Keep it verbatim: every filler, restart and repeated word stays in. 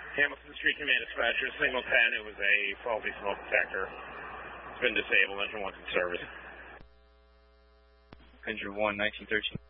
Hamilton Street Command Dispatcher, signal ten, it was a faulty smoke detector. It's been disabled, engine one's in service. Engine one, nineteen thirteen.